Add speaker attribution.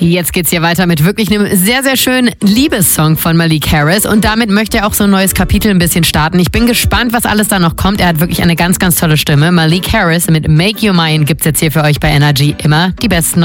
Speaker 1: Jetzt geht's hier weiter mit wirklich einem sehr, sehr schönen Liebessong von Malik Harris. Und damit möchte er auch so ein neues Kapitel ein bisschen starten. Ich bin gespannt, was alles da noch kommt. Er hat wirklich eine ganz, ganz tolle Stimme. Malik Harris mit Make You Mine gibt's jetzt hier für euch bei Energy. Immer die besten